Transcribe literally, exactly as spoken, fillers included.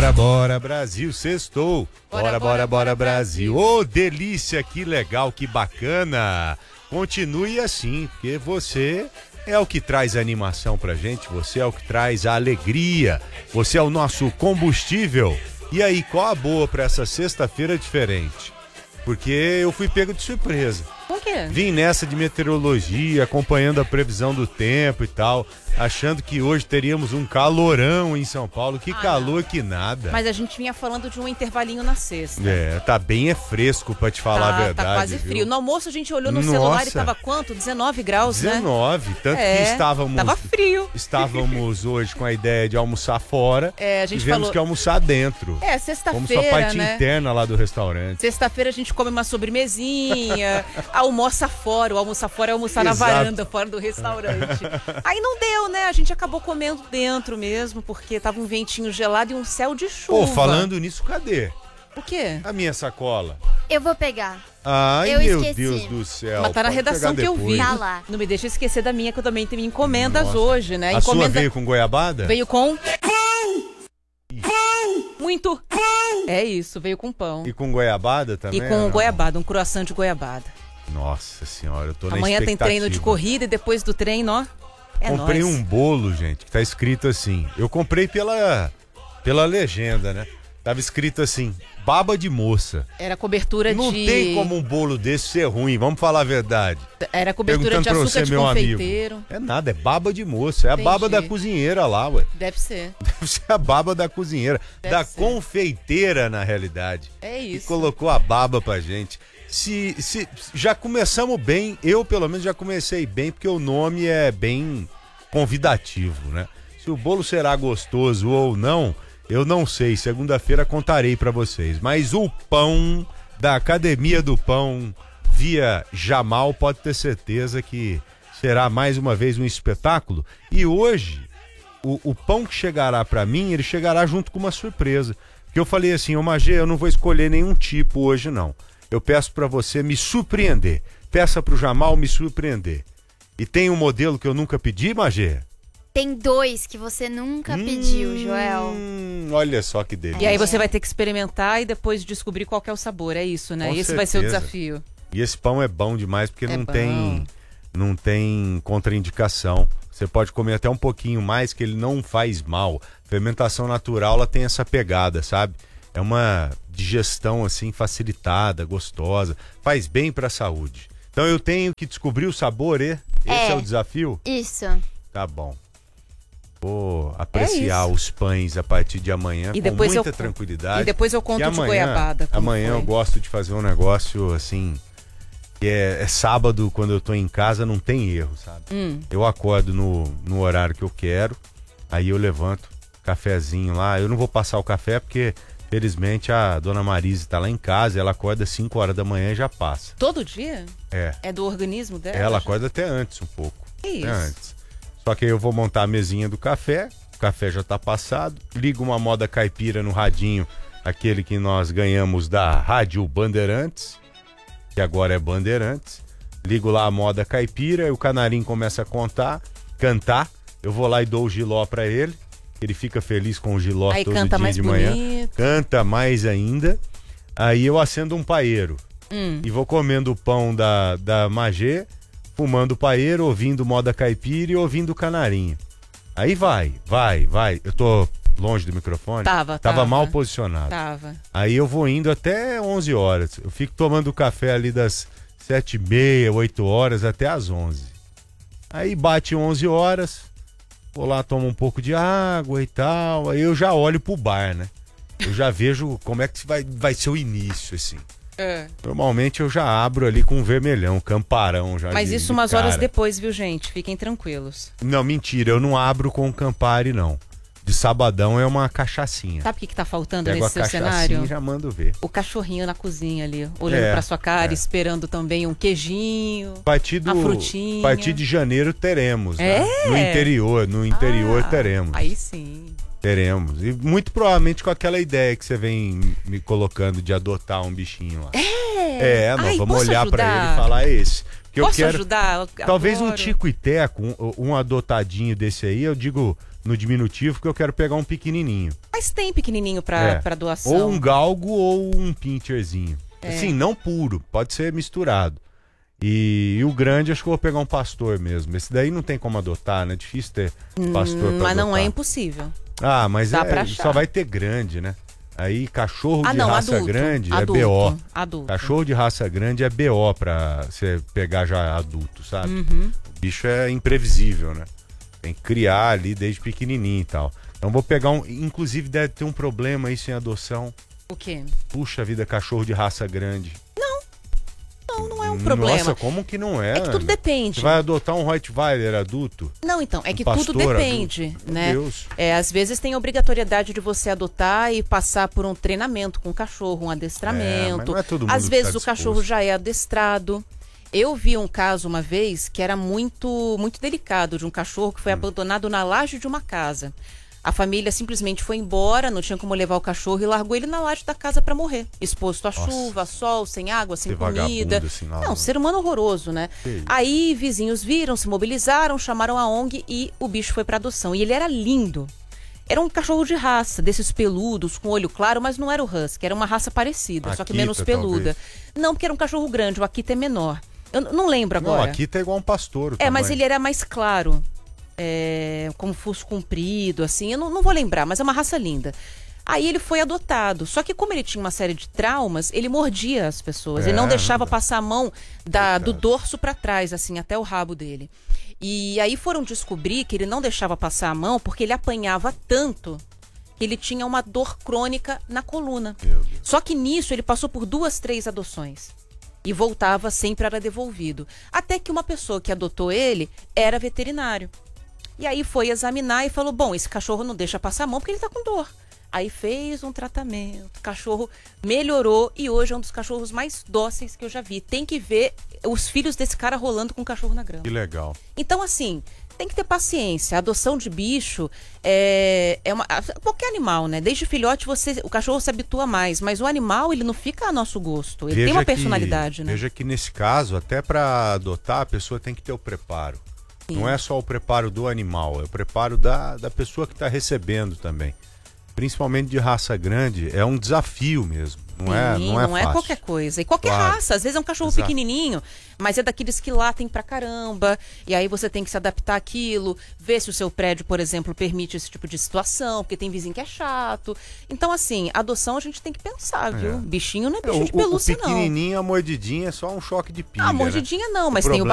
Bora, bora, Brasil, sextou. Bora, bora, bora, Brasil. Ô, oh, delícia, que legal, que bacana. Continue assim, porque você é o que traz a animação pra gente, você é o que traz a alegria, você é o nosso combustível. E aí, qual a boa pra essa sexta-feira diferente? Porque eu fui pego de surpresa. Por quê? Vim nessa de meteorologia, acompanhando a previsão do tempo e tal, achando que hoje teríamos um calorão em São Paulo. Que ah, calor não. que nada. Mas a gente vinha falando de um intervalinho na sexta. É, tá bem é fresco pra te falar tá, a verdade. Tá quase viu? frio. No almoço a gente olhou no Nossa. celular e tava quanto? dezenove graus, dezenove, né? Tanto é, que estávamos... Tava frio. Estávamos hoje com a ideia de almoçar fora. É, a gente tivemos falou... que almoçar dentro. É, sexta-feira, Vamos só a parte né? interna lá do restaurante. Sexta-feira a gente come uma sobremesinha, almoça fora. O almoçar fora é almoçar Exato. na varanda, fora do restaurante. Aí não deu, né? A gente acabou comendo dentro mesmo, porque tava um ventinho gelado e um céu de chuva. Pô, falando nisso, cadê? O quê? A minha sacola. Eu vou pegar. Ai, eu meu esqueci. Deus do céu. Mas tá na Pode redação que eu vi. Tá lá. Não me deixa esquecer da minha, que eu também tenho encomendas Nossa. hoje, né? A Encomenda... sua veio com goiabada? Veio com... Muito. É isso, veio com pão. E com goiabada também? E com não? goiabada, um croissant de goiabada. Nossa senhora, eu tô na Amanhã tem treino de corrida. corrida e depois do treino, ó, é Comprei nóis. um bolo, gente, que tá escrito assim. Eu comprei pela, pela legenda, né? Tava escrito assim, baba de moça. Era cobertura Não de... Não tem como um bolo desse ser ruim, vamos falar a verdade. Era cobertura de pra açúcar você, de meu confeiteiro. amigo. É nada, é baba de moça. É a Entendi. baba da cozinheira lá, ué. Deve ser. Deve ser a baba da cozinheira. Deve da ser. confeiteira, na realidade. É isso. Que colocou a baba pra gente. Se, se, já começamos bem, eu pelo menos já comecei bem, porque o nome é bem convidativo, né? Se o bolo será gostoso ou não, eu não sei. Segunda-feira contarei pra vocês. Mas o pão da Academia do Pão via Jamal pode ter certeza que será mais uma vez um espetáculo. E hoje, o, o pão que chegará pra mim, ele chegará junto com uma surpresa. Porque eu falei assim, ô Magê, eu não vou escolher nenhum tipo hoje não. Eu peço pra você me surpreender. Peça pro Jamal me surpreender. E tem um modelo que eu nunca pedi, Magê? Tem dois que você nunca hum, pediu, Joel. Olha só que delícia. E aí você vai ter que experimentar e depois descobrir qual que é o sabor, é isso, né? Com Esse certeza. vai ser o desafio. E esse pão é bom demais porque é não bom. tem não tem contraindicação. Você pode comer até um pouquinho mais que ele não faz mal. Fermentação natural, ela tem essa pegada, sabe? É uma digestão assim facilitada, gostosa, faz bem para a saúde. Então eu tenho que descobrir o sabor, e esse é, é o desafio? Isso. Tá bom. Vou apreciar é os pães a partir de amanhã e com depois muita eu, tranquilidade. E depois eu conto e amanhã, de goiabada. Amanhã foi. eu gosto de fazer um negócio assim, que é, é sábado, quando eu tô em casa, não tem erro, sabe? Hum. Eu acordo no, no horário que eu quero, aí eu levanto, cafezinho lá. Eu não vou passar o café porque, felizmente, a dona Marise tá lá em casa, ela acorda às cinco horas da manhã e já passa. Todo dia? É. É do organismo dela? Ela já? acorda até antes um pouco. Que isso? Até antes. Só que aí eu vou montar a mesinha do café, o café já tá passado, ligo uma moda caipira no radinho, aquele que nós ganhamos da Rádio Bandeirantes, que agora é Bandeirantes. Ligo lá a moda caipira e o canarinho começa a contar, cantar. Eu vou lá e dou o giló pra ele. Ele fica feliz com o giló aí todo canta dia mais de manhã. bonito. Canta mais ainda. Aí eu acendo um paeiro. Hum. E vou comendo o pão da, da Magê, fumando o paeiro, ouvindo moda caipira e ouvindo o canarinho. Aí vai, vai, vai. Eu tô longe do microfone? Tava, Tava tava. mal posicionado. Tava. Aí eu vou indo até onze horas. Eu fico tomando café ali das sete e meia, oito horas até as onze. Aí bate onze horas, vou lá, tomo um pouco de água e tal. Aí eu já olho pro bar, né? Eu já vejo como é que vai, vai ser o início, assim. É. Normalmente eu já abro ali com um vermelhão, camparão. Já Mas de, isso de umas cara. horas depois, viu, gente? Fiquem tranquilos. Não, mentira, eu não abro com Campari, não. De sabadão é uma cachaçinha. Sabe o que, que tá faltando Pego nesse a seu cachaçinha cenário? e já mando ver. O cachorrinho na cozinha ali, olhando É, pra sua cara, é. esperando também um queijinho, A partir, do, a frutinha. a partir de janeiro teremos, né? É? No interior, no interior Ah, teremos. Aí sim. Teremos. E muito provavelmente com aquela ideia que você vem me colocando de adotar um bichinho lá. É? É, nós Ai, vamos posso olhar ajudar? pra ele e falar é esse. Que Posso eu quero, ajudar? Eu talvez um adoro. tico e teco, um, um adotadinho desse aí, eu digo no diminutivo porque eu quero pegar um pequenininho. Mas tem pequenininho pra, É. pra doação. Ou um galgo ou um pincherzinho. É. Assim, não puro, pode ser misturado. E, e o grande, acho que eu vou pegar um pastor mesmo. Esse daí não tem como adotar, né? É difícil ter pastor Hum, pra mas não adotar. é impossível. Ah, mas Dá é, pra achar. só vai ter grande, né? Aí cachorro Ah, de não, raça adulto. grande adulto, é B O. Adulto. Cachorro de raça grande é B O pra você pegar já adulto, sabe? Uhum. O bicho é imprevisível, né? Tem que criar ali desde pequenininho e tal. Então vou pegar um... Inclusive deve ter um problema isso em adoção. O quê? Puxa vida, cachorro de raça grande. Não, não é um problema. Nossa, como que não é? É que tudo Ana? depende. Você vai adotar um Rottweiler adulto? Não, então, é Um que pastor tudo depende, adulto? né? Meu Deus. É, às vezes tem a obrigatoriedade de você adotar e passar por um treinamento com o cachorro, um adestramento. É, mas não é todo mundo às que vezes tá o cachorro disposto. já é adestrado. Eu vi um caso uma vez que era muito, muito delicado, de um cachorro que foi Hum. abandonado na laje de uma casa. A família simplesmente foi embora, não tinha como levar o cachorro e largou ele na laje da casa para morrer. Exposto à Nossa. chuva, sol, sem água, sem Ser comida. vagabundo, assim, lá, Não, né? ser humano horroroso, né? Que isso. Aí vizinhos viram, se mobilizaram, chamaram a O N G e o bicho foi para adoção. E ele era lindo. Era um cachorro de raça, desses peludos, com olho claro, mas não era o husky, era uma raça parecida, só que Akita, menos peluda. talvez. Não, porque era um cachorro grande, o Akita é menor. Eu n- não lembro Não, agora. aqui tá igual um pastor. o É, mas tamanho. ele era mais claro. É, como fosse comprido, assim. Eu não, não vou lembrar, mas é uma raça linda. Aí ele foi adotado. Só que como ele tinha uma série de traumas, ele mordia as pessoas. É, ele não deixava não dá. passar a mão da, do Coitado. dorso para trás, assim, até o rabo dele. E aí foram descobrir que ele não deixava passar a mão porque ele apanhava tanto que ele tinha uma dor crônica na coluna. Meu Deus. Só que nisso ele passou por duas, três adoções. E voltava, sempre era devolvido. Até que uma pessoa que adotou ele era veterinário. E aí foi examinar e falou, bom, esse cachorro não deixa passar a mão porque ele tá com dor. Aí fez um tratamento, o cachorro melhorou e hoje é um dos cachorros mais dóceis que eu já vi. Tem que ver os filhos desse cara rolando com o cachorro na grama. Que legal. Então, assim, tem que ter paciência. A adoção de bicho é, é uma. Qualquer animal, né? Desde filhote, você, o cachorro se habitua mais, mas o animal, ele não fica a nosso gosto. Ele tem uma que- personalidade, né? Veja que nesse caso, até para adotar, a pessoa tem que ter o preparo. Sim. Não é só o preparo do animal, é o preparo da, da pessoa que está recebendo também. Principalmente de raça grande, é um desafio mesmo. Não é, Sim, não é fácil. qualquer coisa. E qualquer Claro. raça. Às vezes é um cachorro Exato. pequenininho, mas é daqueles que latem pra caramba. E aí você tem que se adaptar àquilo, ver se o seu prédio, por exemplo, permite esse tipo de situação, porque tem vizinho que é chato. Então, assim, adoção a gente tem que pensar, viu? É. Bichinho não é É, bicho o, de o pelúcia, não. pequenininho, a mordidinha é só um choque de pilha, Ah, né? mordidinha não, O mas tem o problema